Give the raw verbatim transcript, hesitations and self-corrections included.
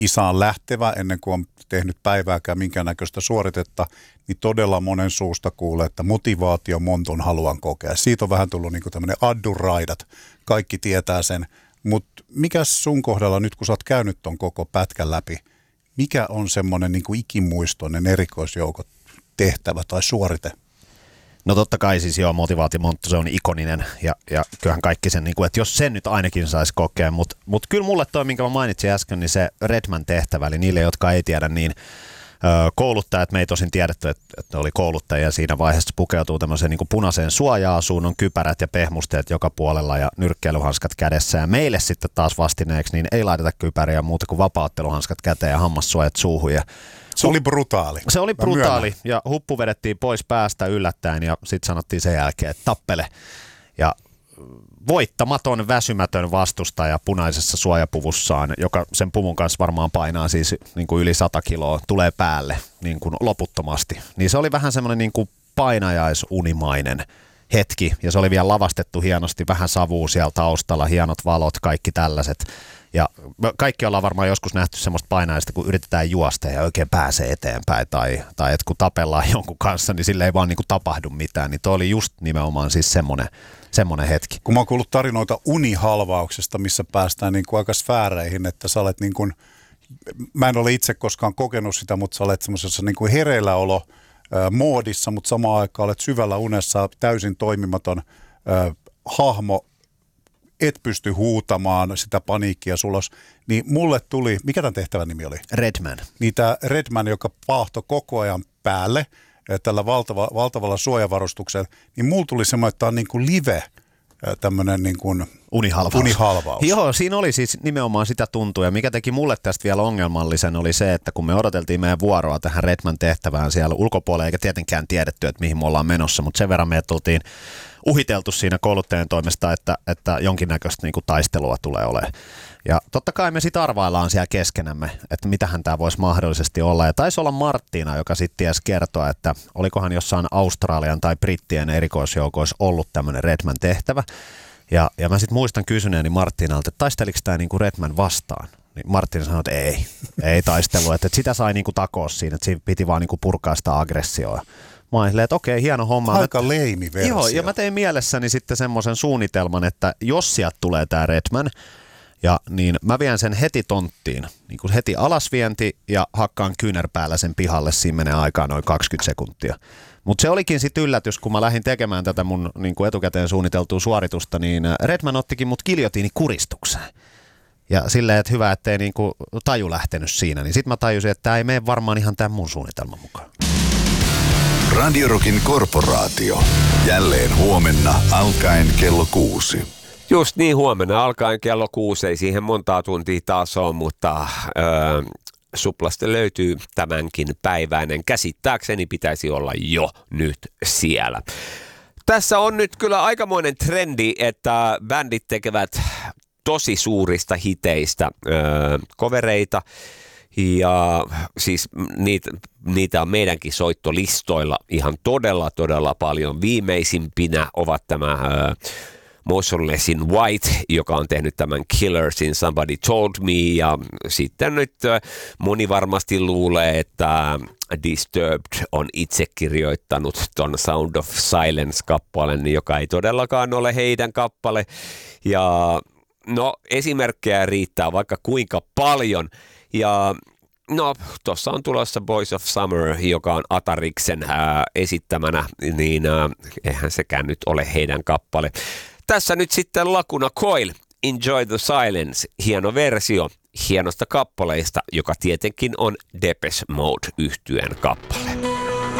isään lähtevä ennen kuin on tehnyt päivääkään minkäännäköistä suoritetta, niin todella monen suusta kuulee, että motivaatio montun haluan kokea. Siitä on vähän tullut niin kuin tämmöinen adduraidat. Kaikki tietää sen. Mutta mikä sun kohdalla nyt, kun sä oot käynyt ton koko pätkän läpi, mikä on semmoinen niin kuin ikimuistoinen erikoisjoukot tehtävä tai suorite? No totta kai siis joo, motivaatimonttu, se on ikoninen ja, ja kyllähän kaikki sen, niin kuin, että jos sen nyt ainakin saisi kokea, mutta mut kyllä mulle toi, minkä mä mainitsin äsken, niin se Redman tehtävä, eli niille, jotka ei tiedä, niin ö, kouluttajat, me ei tosin tiedetty, että, että oli kouluttajia siinä vaiheessa, pukeutuu tämmöiseen niin kuin punaiseen suoja-asuun, on kypärät ja pehmusteet joka puolella ja nyrkkeilyhanskat kädessä, ja meille sitten taas vastineeksi, niin ei laiteta kypäriä muuta kuin vapautteluhanskat käteen ja hammassuojat suuhun, ja se oli brutaali. Se oli brutaali ja huppu vedettiin pois päästä yllättäen ja sitten sanottiin sen jälkeen, että tappele. Ja voittamaton, väsymätön vastustaja punaisessa suojapuvussaan, joka sen puvun kanssa varmaan painaa siis niin kuin yli sata kiloa, tulee päälle niin kuin loputtomasti. Niin se oli vähän semmoinen niin kuin painajaisunimainen hetki ja se oli vielä lavastettu hienosti, vähän savua siellä taustalla, hienot valot, kaikki tällaiset. Ja kaikki ollaan varmaan joskus nähty semmoista painajaista, kun yritetään juosta ja oikein pääsee eteenpäin tai, tai että kun tapellaan jonkun kanssa, niin sille ei vaan niin kuin tapahdu mitään. Niin toi oli just nimenomaan siis semmoinen, semmoinen hetki. Kun mä oon kuullut tarinoita unihalvauksesta, missä päästään niin kuin aika sfääreihin, että sä olet niin kuin, mä en ole itse koskaan kokenut sitä, mutta sä olet semmoisessa niin kuin hereilläolo moodissa, mutta samaan aikaan olet syvällä unessa täysin toimimaton äh, hahmo, et pysty huutamaan sitä paniikkia sulos, niin mulle tuli, mikä tämän tehtävän nimi oli? Redman. Niin tämä Redman, joka paahto koko ajan päälle tällä valtava, valtavalla suojavarustuksella, niin mulla tuli semmoinen, että tämä on niin kuin live, tämmöinen niin kuin unihalvaus. unihalvaus. Joo, siinä oli siis nimenomaan sitä tuntua, ja mikä teki mulle tästä vielä ongelmallisen oli se, että kun me odoteltiin meidän vuoroa tähän Redman tehtävään siellä ulkopuolella, eikä tietenkään tiedetty, että mihin me ollaan menossa, mutta sen verran me tultiin uhiteltu siinä kouluttajan toimesta, että, että jonkinnäköistä niin kuin taistelua tulee olemaan. Ja totta kai me sitten arvaillaan siellä keskenämme, että mitähän tämä voisi mahdollisesti olla. Ja taisi olla Marttiina, joka sitten ties kertoa, että olikohan jossain Australian tai Brittien erikoisjoukoissa ollut tämmöinen Redman tehtävä. Ja, ja mä sitten muistan kysyneeni Marttiinalta, että taisteliko tämä niinku Redman vastaan? Niin Marttiina sanoi, että ei, ei taistelu, että, että sitä sai niinku takoa siinä, että siinä piti vaan niinku purkaa sitä aggressioa. Mä olin silleen, että okei, hieno homma. Aika leimi versio. Joo, ja mä tein mielessäni sitten semmoisen suunnitelman, että jos sieltä tulee tämä Redman, ja niin mä vien sen heti tonttiin, niin kuin heti alasvienti ja hakkaan kyynärpäällä sen pihalle, siinä menee aikaa noin kaksikymmentä sekuntia. Mutta se olikin sitten yllätys, kun mä lähdin tekemään tätä mun niin kuin etukäteen suunniteltua suoritusta, niin Redman ottikin mut giljotiini kuristukseen. Ja silleen, että hyvä, ettei niin kuin taju lähtenyt siinä, niin sitten mä tajusin, että tämä ei mene varmaan ihan tämän mun suunnitelman mukaan. Radio Rockin korporaatio. Jälleen huomenna alkaen kello kuusi. Just niin, huomenna alkaen kello kuusi. Ei siihen montaa tuntia taas ole, mutta öö, Suplasta löytyy tämänkin päiväinen. Käsittääkseni pitäisi olla jo nyt siellä. Tässä on nyt kyllä aikamoinen trendi, että bändit tekevät tosi suurista hiteistä öö, kovereita. Ja siis niitä, niitä on meidänkin soittolistoilla ihan todella, todella paljon. Viimeisimpinä ovat tämä uh, Motionlessin White, joka on tehnyt tämän Killersin Somebody Told Me. Ja sitten nyt uh, moni varmasti luulee, että Disturbed on itse kirjoittanut ton Sound of Silence-kappaleen, joka ei todellakaan ole heidän kappale. Ja no, esimerkkejä riittää vaikka kuinka paljon. Ja no, tuossa on tulossa Boys of Summer, joka on Atariksen ää, esittämänä, niin ää, eihän sekään nyt ole heidän kappale. Tässä nyt sitten Lacuna Coil, Enjoy the Silence, hieno versio hienosta kappaleista, joka tietenkin on Depeche Mode -yhtyeen kappale.